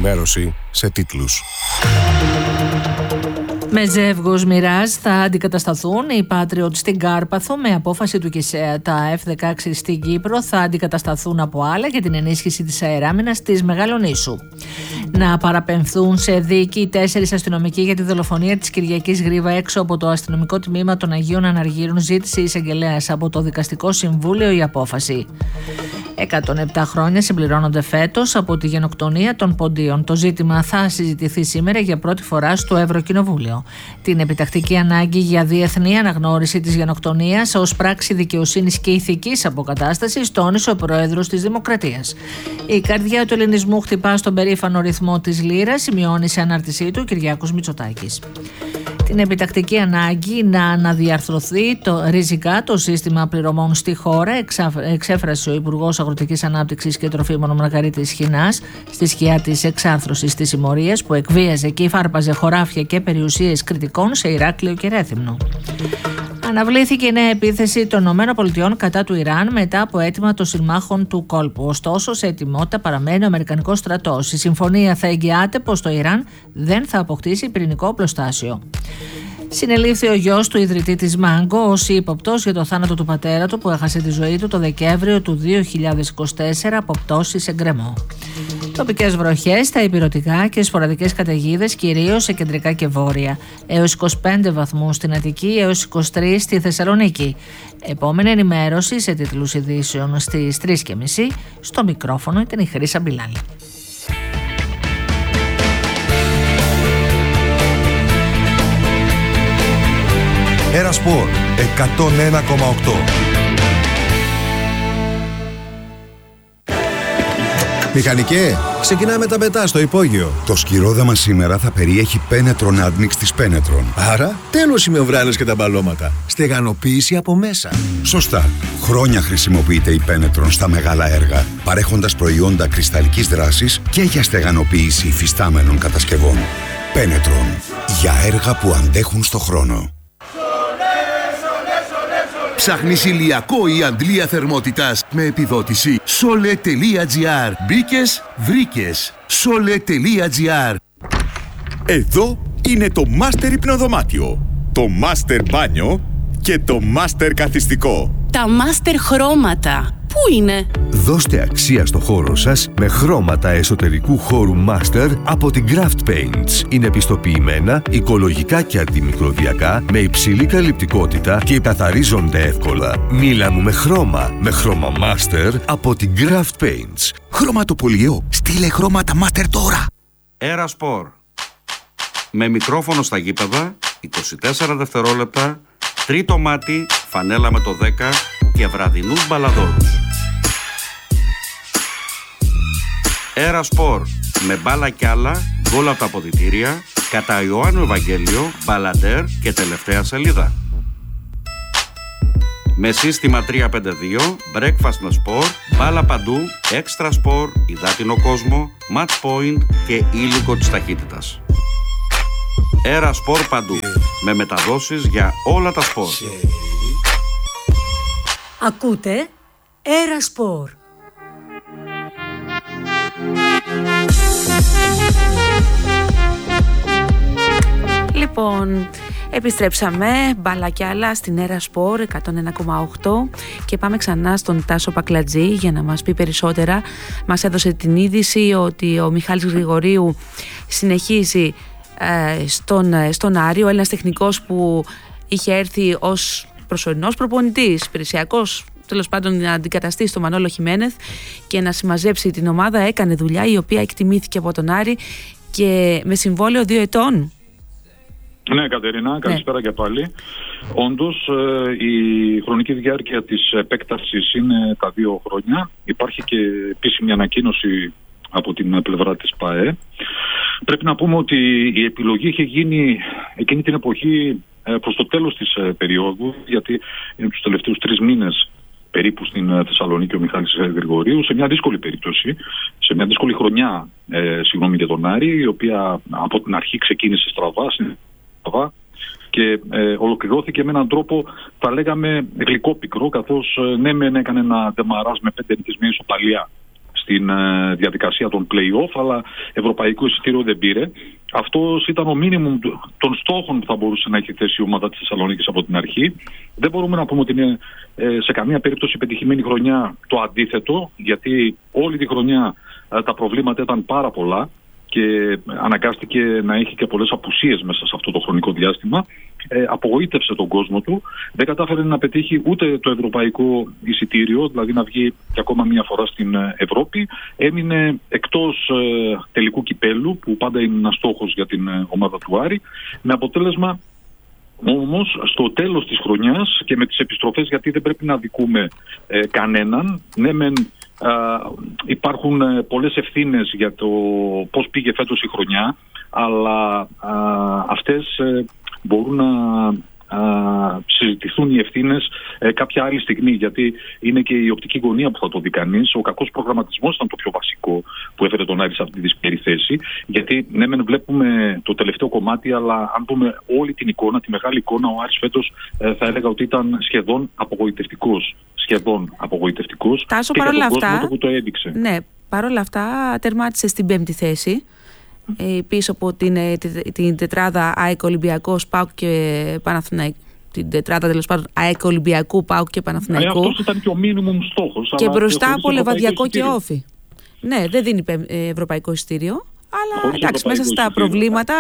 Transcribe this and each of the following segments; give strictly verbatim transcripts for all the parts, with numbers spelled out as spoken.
ενημέρωση σε τίτλους. Με ζεύγος Μιράζ θα αντικατασταθούν οι Patriot στην Κάρπαθο με απόφαση του ΚΙΣΕΑ. Τα εφ δεκαέξι στην Κύπρο θα αντικατασταθούν από άλλα για την ενίσχυση της αεράμινας της Μεγαλονήσου. Να παραπεμφθούν σε δίκη οι τέσσερις αστυνομικοί για τη δολοφονία της Κυριακής Γρίβα έξω από το αστυνομικό τμήμα των Αγίων Αναργύρων, ζήτησε η εισαγγελέας από το Δικαστικό Συμβούλιο η απόφαση. εκατόν επτά χρόνια συμπληρώνονται φέτος από τη γενοκτονία των Ποντίων. Το ζήτημα θα συζητηθεί σήμερα για πρώτη φορά στο Ευρωκοινοβούλιο. Την επιτακτική ανάγκη για διεθνή αναγνώριση της γενοκτονίας ως πράξη δικαιοσύνης και ηθικής αποκατάστασης τόνισε ο Πρόεδρος της Δημοκρατίας. Η καρδιά του ελληνισμού χτυπά στον περήφανο ρυθμό της λίρας, σημειώνει σε ανάρτησή του ο Κυριάκος Μητσοτάκης. Την επιτακτική ανάγκη να αναδιαρθρωθεί το, ριζικά το σύστημα πληρωμών στη χώρα εξέφρασε ο Υπουργός Αγροτικής Ανάπτυξης και Τροφίμων Μαργαρίτης Χινάς στη σκιά της εξάρθρωσης της συμμορίας που εκβίαζε και υφάρπαζε χωράφια και περιουσίες κριτικών σε Ηράκλειο και Ρέθυμνο. Αναβλήθηκε η νέα επίθεση των ΗΠΑ κατά του Ιράν μετά από αίτημα των συμμάχων του κόλπου. Ωστόσο, σε ετοιμότητα παραμένει ο Αμερικανικός στρατός. Η συμφωνία θα εγγυάται πως το Ιράν δεν θα αποκτήσει πυρηνικό οπλοστάσιο. Συνελήφθη ο γιος του ιδρυτή της Μάγκο ως ύποπτος για το θάνατο του πατέρα του που έχασε τη ζωή του το Δεκέμβριο του δύο χιλιάδες είκοσι τέσσερα από πτώση σε γκρεμό. Τοπικές βροχές στα ηπειρωτικά και σποραδικές καταιγίδες κυρίως σε κεντρικά και βόρεια. Έως είκοσι πέντε βαθμούς στην Αττική, έως είκοσι τρία στη Θεσσαλονίκη. Επόμενη ενημέρωση σε τίτλους ειδήσεων στις τρεις και μισή. Στο μικρόφωνο ήταν η Χρύσα Μπιλάλη. Έρα Σπορ εκατόν ένα κόμμα οκτώ. Μηχανικέ, ξεκινάμε τα πετά στο υπόγειο. Το σκυρόδεμα σήμερα θα περιέχει Penetron Admix της Penetron. Άρα, τέλος οι μεοβράνες και τα μπαλώματα. Στεγανοποίηση από μέσα. Σωστά. Χρόνια χρησιμοποιείται η Penetron στα μεγάλα έργα, παρέχοντας προϊόντα κρυσταλλικής δράσης και για στεγανοποίηση υφιστάμενων κατασκευών. Penetron. Για έργα που αντέχουν στο χρόνο. Ψάχνεις ηλιακό ή αντλία θερμότητας με επιδότηση Sole.gr. Μπήκες, βρήκες. Sole.gr. Εδώ είναι το Master Υπνοδωμάτιο, το Master Μπάνιο και το Master Καθιστικό. Τα Master Χρώματα. Πού είναι? Δώστε αξία στο χώρο σας με χρώματα εσωτερικού χώρου Master από την Craft Paints. Είναι πιστοποιημένα, οικολογικά και αντιμικροβιακά, με υψηλή καλυπτικότητα και καθαρίζονται εύκολα. Μίλα μου με χρώμα, με χρώμα Master από την Craft Paints. Χρωματοπολιό, στείλε χρώματα Master τώρα. Έρα Σπορ. Με μικρόφωνο στα γήπεδα, είκοσι τέσσερα δευτερόλεπτα, τρίτο μάτι, φανέλα με το δέκα και βραδινούς μπαλαδόρους. Έρα Σπορ, με μπάλα κι άλλα, γκολ από τα αποδυτήρια, κατά Ιωάννου Ευαγγέλιο, μπαλαντέρ και τελευταία σελίδα. Με σύστημα τρία πέντε δύο, breakfast με σπορ, μπάλα παντού, έξτρα σπορ, υδάτινο κόσμο, match point και ήλικο της ταχύτητας. Έρα Σπορ παντού, με μεταδόσεις για όλα τα σπορ. Ακούτε Έρα Σπορ. Λοιπόν, επιστρέψαμε μπάλα κι άλλα στην Έρα Σπορ εκατόν ένα κόμμα οκτώ και πάμε ξανά στον Τάσο Πακλατζή για να μας πει περισσότερα. Μας έδωσε την είδηση ότι ο Μιχάλης Γρηγορίου συνεχίζει ε, στον, στον Άρη, ο Έλληνας τεχνικός που είχε έρθει ως προσωρινός προπονητής, υπηρεσιακός, τέλος πάντων να αντικαταστήσει τον Μανόλο Χιμένεθ και να συμμαζέψει την ομάδα, έκανε δουλειά η οποία εκτιμήθηκε από τον Άρη και με συμβόλαιο δύο ετών. Ναι, Κατερίνα, καλησπέρα και πάλι. Όντως, η χρονική διάρκεια της επέκτασης είναι τα δύο χρόνια. Υπάρχει και επίσημη ανακοίνωση από την πλευρά της ΠΑΕ. Πρέπει να πούμε ότι η επιλογή είχε γίνει εκείνη την εποχή προς το τέλος της περίοδου, γιατί είναι τους τελευταίους τρεις μήνες περίπου στην Θεσσαλονίκη ο Μιχάλης Γρηγορίου, σε μια δύσκολη περίπτωση, σε μια δύσκολη χρονιά, ε, συγγνώμη για τον Άρη, η οποία από την αρχή ξεκίνησε στραβά, στραβά και ε, ολοκληρώθηκε με έναν τρόπο, θα λέγαμε, γλυκόπικρο, καθώς ε, ναι μεν έκανε ένα ντεμαράζ με πέντε νίκες, μια ισοπαλία στην ε, διαδικασία των play-off, αλλά ευρωπαϊκό εισιτήριο δεν πήρε. Αυτός ήταν ο μίνιμουμ των στόχων που θα μπορούσε να έχει θέσει η ομάδα της Θεσσαλονίκης από την αρχή. Δεν μπορούμε να πούμε ότι είναι ε, σε καμία περίπτωση πετυχημένη χρονιά, το αντίθετο, γιατί όλη τη χρονιά ε, τα προβλήματα ήταν πάρα πολλά και αναγκάστηκε να έχει και πολλές απουσίες μέσα σε αυτό το χρονικό διάστημα. Ε, απογοήτευσε τον κόσμο του, δεν κατάφερε να πετύχει ούτε το ευρωπαϊκό εισιτήριο, δηλαδή να βγει και ακόμα μία φορά στην Ευρώπη. Έμεινε εκτός ε, τελικού κυπέλου, που πάντα είναι ένας στόχος για την ε, ομάδα του Άρη, με αποτέλεσμα όμως στο τέλος της χρονιάς και με τις επιστροφές, γιατί δεν πρέπει να δικούμε ε, κανέναν, ναι μεν Uh, υπάρχουν uh, πολλές ευθύνες για το πώς πήγε φέτος η χρονιά, αλλά uh, αυτές uh, μπορούν να uh, συζητηθούν οι ευθύνες uh, κάποια άλλη στιγμή, γιατί είναι και η οπτική γωνία που θα το δει κανείς. Ο κακός προγραμματισμός ήταν το πιο βασικό που έφερε τον Άρη σε αυτή τη δυσπερή θέση, γιατί ναι μεν βλέπουμε το τελευταίο κομμάτι, αλλά αν δούμε όλη την εικόνα, τη μεγάλη εικόνα, ο Άρης φέτος uh, θα έλεγα ότι ήταν σχεδόν απογοητευτικός. Σχεδόν απογοητευτικός. Τάσο, και για τον αυτά, κόσμο που το έδειξε. Ναι, παρόλα αυτά τερμάτισε στην πέμπτη θέση, ε, πίσω από την, ε, την, την τετράδα ΑΕΚ Ολυμπιακός, ΠΑΟΚ και Παναθηναϊκού. Την τετράδα τέλος πάντων ΑΕΚ Ολυμπιακού, ΠΑΟΚ και Παναθηναϊκού. Ε, αυτός ήταν και ο μίνιμουμ στόχος. Και μπροστά από Λεβαδιακό και Όφη. Ναι, δεν δίνει ευρωπαϊκό εισιτήριο, αλλά χωρίς εντάξει, μέσα στα προβλήματα.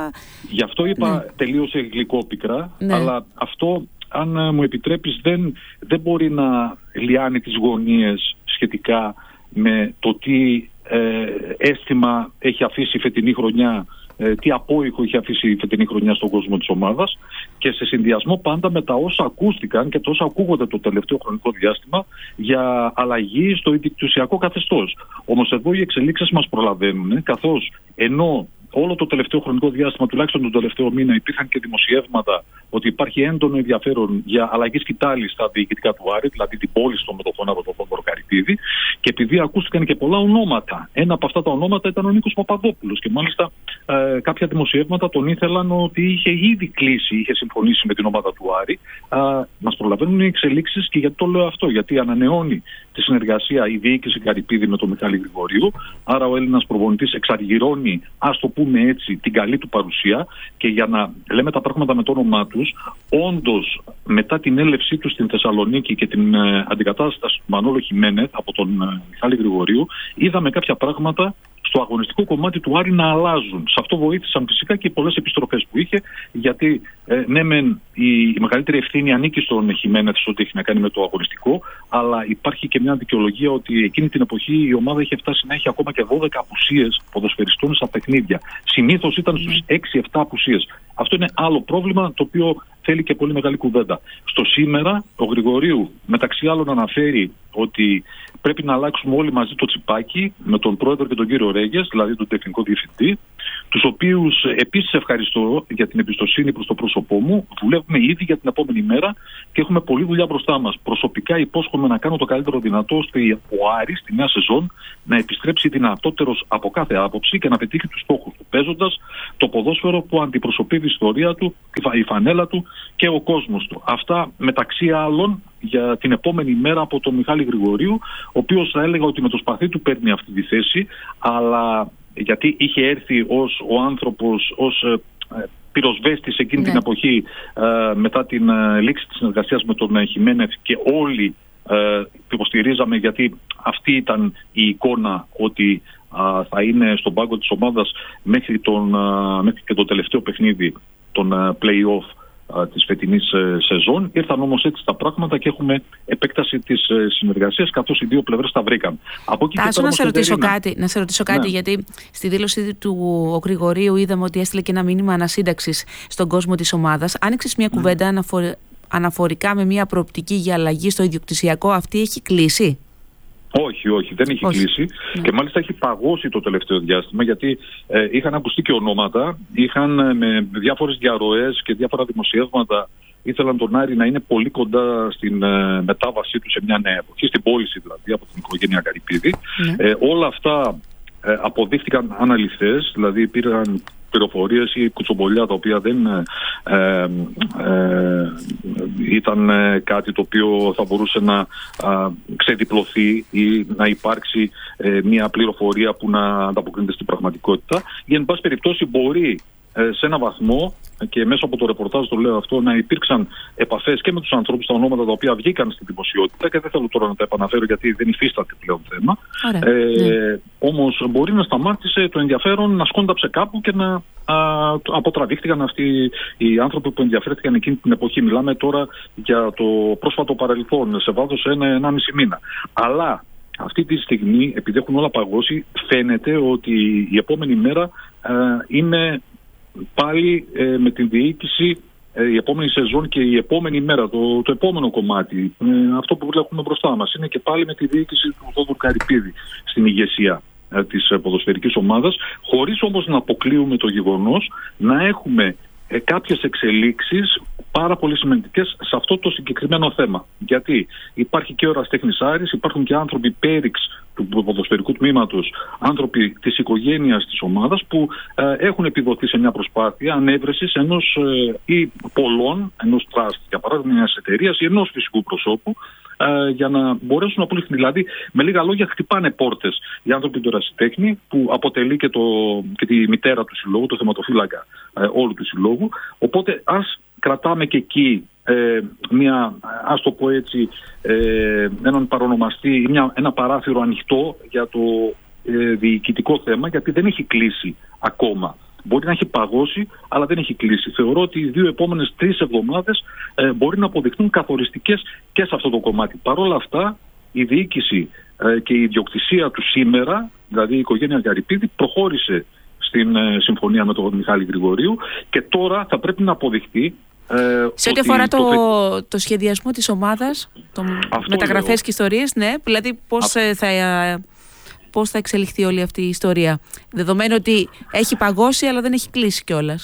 Γι' αυτό είπα ναι. τελείωσε γλυκόπικρα, ναι. αλλά αυτό, αν μου επιτρέπεις, δεν, δεν μπορεί να λιάνει τις γωνίες σχετικά με το τι ε, αίσθημα έχει αφήσει η φετινή χρονιά, ε, τι απόϊχο έχει αφήσει η φετινή χρονιά στον κόσμο της ομάδας, και σε συνδυασμό πάντα με τα όσα ακούστηκαν και τα όσα ακούγονται το τελευταίο χρονικό διάστημα για αλλαγή στο ιδιοκτησιακό καθεστώς. Όμως εδώ οι εξελίξεις μας προλαβαίνουν, καθώς ενώ όλο το τελευταίο χρονικό διάστημα, τουλάχιστον τον τελευταίο μήνα, υπήρχαν και δημοσιεύματα ότι υπάρχει έντονο ενδιαφέρον για αλλαγή σκητάλη στα διοικητικά του Άρη, δηλαδή την πώληση των μετοχών από τον Φόντορο Καρυπίδη, και επειδή ακούστηκαν και πολλά ονόματα. Ένα από αυτά τα ονόματα ήταν ο Νίκος Παπαδόπουλος, και μάλιστα ε, κάποια δημοσιεύματα τον ήθελαν ότι είχε ήδη κλείσει, είχε συμφωνήσει με την ομάδα του Άρη. Ε, μας προλαβαίνουν οι εξελίξεις, και γιατί το λέω αυτό, γιατί ανανεώνει τη συνεργασία η διοίκηση Καρυπίδη με τον Μιχάλη Γρηγορίου. Άρα ο Έλληνας προπονητής εξαργυρώνει, ας το πούμε έτσι, την καλή του παρουσία, και για να λέμε τα πράγματα με το όνομά τους, όντως μετά την έλευσή του στην Θεσσαλονίκη και την ε, αντικατάσταση του Μανώλο Χιμένεθ από τον ε, Μιχάλη Γρηγορίου, είδαμε κάποια πράγματα στο αγωνιστικό κομμάτι του Άρη να αλλάζουν. Σε αυτό βοήθησαν φυσικά και οι πολλές επιστροφές που είχε, γιατί ε, ναι μεν η, η μεγαλύτερη ευθύνη ανήκει στον Χιμένεθ σε ό,τι έχει να κάνει με το αγωνιστικό, αλλά υπάρχει και μια δικαιολογία ότι εκείνη την εποχή η ομάδα είχε φτάσει να έχει ακόμα και δώδεκα απουσίες ποδοσφαιριστών στα παιχνίδια. Συνήθως ήταν στους έξι εφτά απουσίες. Αυτό είναι άλλο πρόβλημα, το οποίο θέλει και πολύ μεγάλη κουβέντα. Στο σήμερα, ο Γρηγορίου μεταξύ άλλων αναφέρει ότι πρέπει να αλλάξουμε όλοι μαζί το τσιπάκι με τον πρόεδρο και τον κύριο Ρέγγες, δηλαδή τον τεχνικό διευθυντή, τους οποίους επίσης ευχαριστώ για την εμπιστοσύνη προς το πρόσωπό μου. Δουλεύουμε ήδη για την επόμενη μέρα και έχουμε πολλή δουλειά μπροστά μας. Προσωπικά υπόσχομαι να κάνω το καλύτερο δυνατό, ώστε ο Άρης στη νέα σεζόν να επιστρέψει δυνατότερος από κάθε άποψη και να πετύχει τους στόχους του, παίζοντας το ποδόσφαιρο που αντιπροσωπεύει η ιστορία του, η φανέλα του και ο κόσμος του. Αυτά μεταξύ άλλων για την επόμενη μέρα από τον Μιχάλη Γρηγορίου, ο οποίος θα έλεγα ότι με το σπαθί του παίρνει αυτή τη θέση, αλλά γιατί είχε έρθει ως ο άνθρωπος, ως ε, πυροσβέστης εκείνη ναι. την εποχή ε, μετά την ε, λήξη της συνεργασίας με τον ε, Χιμένεθ, και όλοι ε, υποστηρίζαμε, γιατί αυτή ήταν η εικόνα, ότι ε, θα είναι στον πάγκο της ομάδας μέχρι, τον, ε, μέχρι και το τελευταίο παιχνίδι των ε, play-off της φετινής σεζόν. Ήρθαν όμως έτσι τα πράγματα και έχουμε επέκταση της συνεργασίας, καθώς οι δύο πλευρές τα βρήκαν. Από εκεί Τάσο, να σε ρωτήσω κάτι, να σε ρωτήσω κάτι ναι. γιατί στη δήλωση του ο Γρηγορίου είδαμε ότι έστειλε και ένα μήνυμα ανασύνταξης στον κόσμο της ομάδας. Άνοιξες μια κουβέντα ναι. αναφορ... αναφορικά με μια προοπτική για αλλαγή στο ιδιοκτησιακό. Αυτή έχει κλείσει? Όχι, όχι, δεν έχει όχι. κλείσει ναι. και μάλιστα έχει παγώσει το τελευταίο διάστημα, γιατί ε, είχαν ακουστεί και ονόματα, είχαν ε, με διάφορες διαρροές και διάφορα δημοσιεύματα, ήθελαν τον Άρη να είναι πολύ κοντά στην ε, μετάβασή του σε μια νέα εποχή, στην πώληση δηλαδή από την οικογένεια Καρυπίδη. Ναι. Ε, όλα αυτά ε, αποδείχτηκαν αναλυθές, δηλαδή πήραν πληροφορίες ή κουτσομπολιά τα οποία δεν ε, ε, ήταν κάτι το οποίο θα μπορούσε να ε, ξεδιπλωθεί ή να υπάρξει ε, μια πληροφορία που να ανταποκρίνεται στην πραγματικότητα, ή εν πάση περιπτώσει μπορεί σε ένα βαθμό, και μέσα από το ρεπορτάζ το λέω αυτό, να υπήρξαν επαφές και με τους ανθρώπους, τα ονόματα τα οποία βγήκαν στην δημοσιότητα, και δεν θέλω τώρα να τα επαναφέρω γιατί δεν υφίσταται πλέον θέμα. Ε, ναι. Όμως μπορεί να σταμάτησε το ενδιαφέρον, να σκόνταψε κάπου και να α, αποτραβήχτηκαν αυτοί οι άνθρωποι που ενδιαφέρθηκαν εκείνη την εποχή. Μιλάμε τώρα για το πρόσφατο παρελθόν, σε βάθος ένα, ενάμιση μήνα. Αλλά αυτή τη στιγμή, επειδή έχουν όλα παγώσει, φαίνεται ότι η επόμενη μέρα ε, είναι πάλι ε, με την διοίκηση, ε, η επόμενη σεζόν και η επόμενη μέρα, το, το επόμενο κομμάτι, ε, αυτό που βλέπουμε μπροστά μας, είναι και πάλι με τη διοίκηση του Θόδωρου Καρυπίδη στην ηγεσία ε, της ε, ποδοσφαιρικής ομάδας, χωρίς όμως να αποκλείουμε το γεγονός να έχουμε ε, κάποιες εξελίξεις πάρα πολύ σημαντικές σε αυτό το συγκεκριμένο θέμα. Γιατί υπάρχει και ο Εραστέχνης Άρης, υπάρχουν και άνθρωποι πέριξ του ποδοσφαιρικού τμήματος, άνθρωποι της οικογένειας της ομάδας που ε, έχουν επιδοθεί σε μια προσπάθεια ανέβρεσης ενός ε, ή πολλών, ενός τραστ, για παράδειγμα μιας εταιρείας ή ενός φυσικού προσώπου, ε, για να μπορέσουν να πουλήσουν. Δηλαδή, με λίγα λόγια, χτυπάνε πόρτες οι άνθρωποι του Ερασιτέχνη, που αποτελεί και, το, και τη μητέρα του συλλόγου, το θεματοφύλακα ε, όλου του συλλόγου. Οπότε ας κρατάμε και εκεί ε, μια, ας το πω έτσι, ε, έναν παρονομαστή, μια, ένα παράθυρο ανοιχτό για το ε, διοικητικό θέμα, γιατί δεν έχει κλείσει ακόμα. Μπορεί να έχει παγώσει, αλλά δεν έχει κλείσει. Θεωρώ ότι οι δύο επόμενες τρεις εβδομάδες ε, μπορεί να αποδειχθούν καθοριστικές και σε αυτό το κομμάτι. Παρ' όλα αυτά, η διοίκηση ε, και η ιδιοκτησία του σήμερα, δηλαδή η οικογένεια Καρυπίδη, προχώρησε στην ε, συμφωνία με τον Μιχάλη Γρηγορίου, και τώρα θα πρέπει να αποδειχθεί. Ε, σε ό,τι αφορά το, το, το σχεδιασμό της ομάδας, το μεταγραφές λέω. Και ιστορίες, ναι, δηλαδή πώς, Α... θα, πώς θα εξελιχθεί όλη αυτή η ιστορία, δεδομένου ότι έχει παγώσει αλλά δεν έχει κλείσει κιόλας.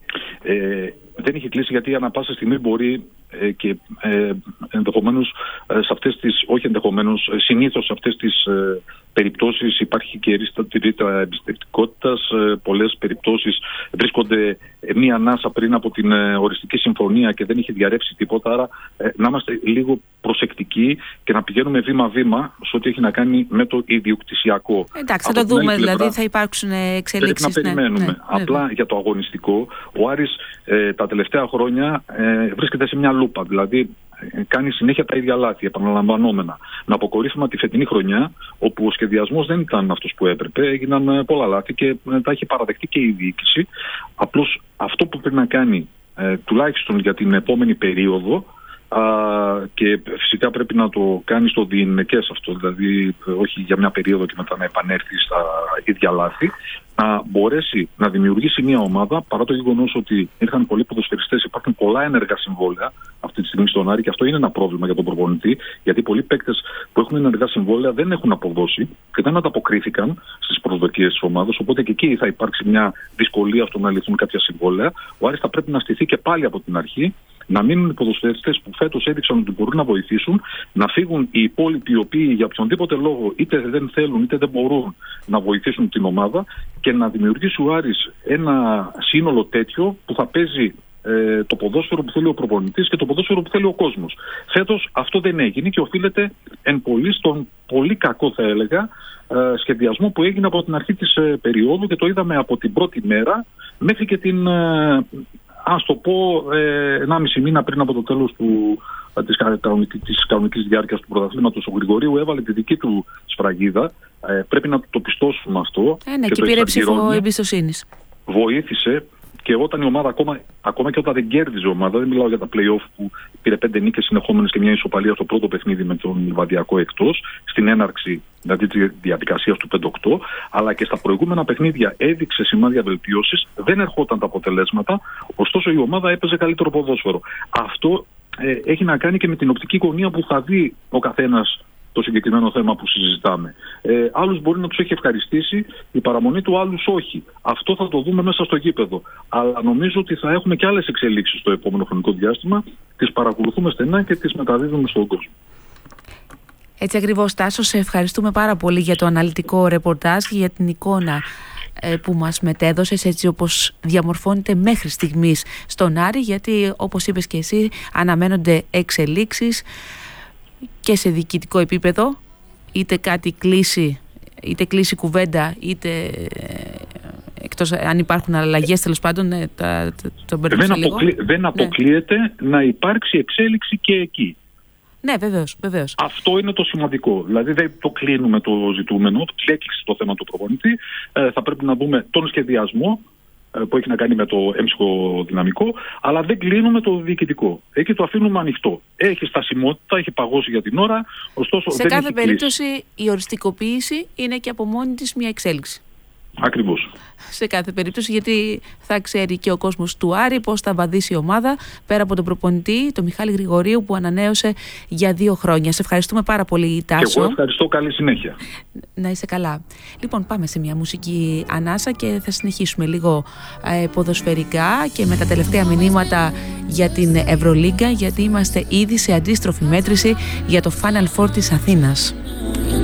Ε, δεν έχει κλείσει γιατί ανά πάσα στιγμή μπορεί ε, και ε, ενδεχομένως ε, σε αυτές τις, όχι ενδεχομένως, ε, συνήθως σε αυτές τις ε, περιπτώσεις υπάρχει και ρήτρα εμπιστευτικότητας. Ε, πολλές περιπτώσεις βρίσκονται ε, μία ανάσα πριν από την ε, οριστική συμφωνία και δεν έχει διαρρεύσει τίποτα. Άρα ε, να είμαστε λίγο προσεκτικοί και να πηγαίνουμε βήμα-βήμα σε ό,τι έχει να κάνει με το ιδιοκτησιακό. Εντάξει, θα το δούμε, πλευρά, δηλαδή θα υπάρξουν εξελίξεις. Πρέπει να περιμένουμε. Ναι, ναι, Απλά βέβαια. Για το αγωνιστικό, ο Άρης ε, τα τελευταία χρόνια ε, βρίσκεται σε μια λούπα. Δηλαδή ε, κάνει συνέχεια τα ίδια λάθη, επαναλαμβανόμενα. Με αποκορύφωμα τη φετινή χρονιά, όπου ο σχεδιασμός δεν ήταν αυτός που έπρεπε, έγιναν ε, πολλά λάθη και ε, τα έχει παραδεχτεί και η διοίκηση. Απλώς αυτό που πρέπει να κάνει, ε, τουλάχιστον για την επόμενη περίοδο, Α, και φυσικά πρέπει να το κάνει στο διηνεκές αυτό, δηλαδή όχι για μια περίοδο και μετά να επανέλθει στα ίδια λάθη, να μπορέσει να δημιουργήσει μια ομάδα, παρά το γεγονός ότι ήρθαν πολλοί ποδοσφαιριστές, υπάρχουν πολλά ενεργά συμβόλαια αυτή τη στιγμή στον Άρη, και αυτό είναι ένα πρόβλημα για τον προπονητή, γιατί πολλοί παίκτες που έχουν ενεργά συμβόλαια δεν έχουν αποδώσει και δεν ανταποκρίθηκαν στις προσδοκίες της ομάδας. Οπότε και εκεί θα υπάρξει μια δυσκολία στο να λυθούν κάποια συμβόλαια. Ο Άρης θα πρέπει να στηθεί και πάλι από την αρχή, να μείνουν οι ποδοσφαιριστές που φέτος έδειξαν ότι μπορούν να βοηθήσουν, να φύγουν οι υπόλοιποι οι οποίοι για οποιονδήποτε λόγο είτε δεν θέλουν είτε δεν μπορούν να βοηθήσουν την ομάδα, και να δημιουργήσει ο Άρης ένα σύνολο τέτοιο που θα παίζει ε, το ποδόσφαιρο που θέλει ο προπονητής και το ποδόσφαιρο που θέλει ο κόσμος. Φέτος αυτό δεν έγινε και οφείλεται εν πολύ στον πολύ κακό, θα έλεγα, ε, σχεδιασμό που έγινε από την αρχή της ε, περίοδου, και το είδαμε από την πρώτη μέρα μέχρι και την... Ε, ας το πω, ενάμιση μήνα πριν από το τέλος του, της, κανονικής, της κανονικής διάρκειας του πρωταθλήματος, ο Γρηγορίου έβαλε τη δική του σφραγίδα. Ε, πρέπει να το πιστώσουμε αυτό. Ε, ναι, και, και πήρε ψήφο εμπιστοσύνης. Βοήθησε, και όταν η ομάδα, ακόμα, ακόμα και όταν δεν κέρδιζε η ομάδα, δεν μιλάω για τα play-off που πήρε πέντε νίκες συνεχόμενες και μια ισοπαλία στο πρώτο παιχνίδι με τον Λιβαδιακό εκτός, στην έναρξη δηλαδή τη διαδικασία του πέντε οκτώ, αλλά και στα προηγούμενα παιχνίδια έδειξε σημάδια βελτίωσης, δεν ερχόταν τα αποτελέσματα, ωστόσο η ομάδα έπαιζε καλύτερο ποδόσφαιρο. Αυτό ε, έχει να κάνει και με την οπτική γωνία που θα δει ο καθένας το συγκεκριμένο θέμα που συζητάμε. Ε, άλλους μπορεί να τους έχει ευχαριστήσει η παραμονή του, άλλους όχι. Αυτό θα το δούμε μέσα στο γήπεδο. Αλλά νομίζω ότι θα έχουμε και άλλες εξελίξεις στο επόμενο χρονικό διάστημα. Τις παρακολουθούμε στενά και τις μεταδίδουμε στον κόσμο. Έτσι ακριβώς, Τάσο, σε ευχαριστούμε πάρα πολύ για το αναλυτικό ρεπορτάζ και για την εικόνα που μας μετέδωσες, έτσι όπως διαμορφώνεται μέχρι στιγμής στον Άρη, γιατί όπως είπες και εσύ αναμένονται εξελίξεις και σε διοικητικό επίπεδο, είτε κάτι κλείσει, είτε κλείσει κουβέντα, είτε εκτός αν υπάρχουν αλλαγές, τέλος πάντων τα, τα, το δεν, αποκλεί, δεν αποκλείεται ναι. να υπάρξει εξέλιξη και εκεί. Ναι, βεβαίως, βεβαίως. Αυτό είναι το σημαντικό. Δηλαδή δεν το κλείνουμε το ζητούμενο, έκλεισε το θέμα του προπονητή. Ε, θα πρέπει να δούμε τον σχεδιασμό ε, που έχει να κάνει με το έμψυχο δυναμικό, αλλά δεν κλείνουμε το διοικητικό. Εκεί το αφήνουμε ανοιχτό. Έχει στασιμότητα, έχει παγώσει για την ώρα, ωστόσο σε δεν κάθε έχει περίπτωση κλείσει. Η οριστικοποίηση είναι και από μόνη της μια εξέλιξη. Ακριβώς. Σε κάθε περίπτωση, γιατί θα ξέρει και ο κόσμος του Άρη πώς θα βαδίσει η ομάδα πέρα από τον προπονητή, τον Μιχάλη Γρηγορίου, που ανανέωσε για δύο χρόνια. Σε ευχαριστούμε πάρα πολύ, Τάσο. Και εγώ ευχαριστώ, καλή συνέχεια. Να είσαι καλά. Λοιπόν, πάμε σε μια μουσική ανάσα και θα συνεχίσουμε λίγο ε, ποδοσφαιρικά και με τα τελευταία μηνύματα για την Ευρωλίγκα, γιατί είμαστε ήδη σε αντίστροφη μέτρηση για το Final Four της Αθήνας.